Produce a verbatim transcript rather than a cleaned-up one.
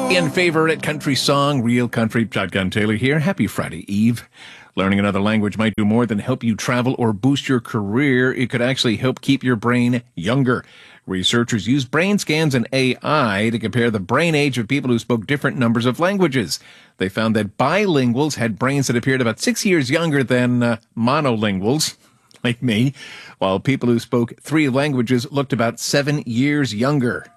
In favorite country song, Real Country, Shotgun Taylor here. Happy Friday Eve. Learning another language might do more than help you travel or boost your career. It could actually help keep your brain younger. Researchers used brain scans and A I to compare the brain age of people who spoke different numbers of languages. They found that bilinguals had brains that appeared about six years younger than uh, monolinguals, like me, while people who spoke three languages looked about seven years younger.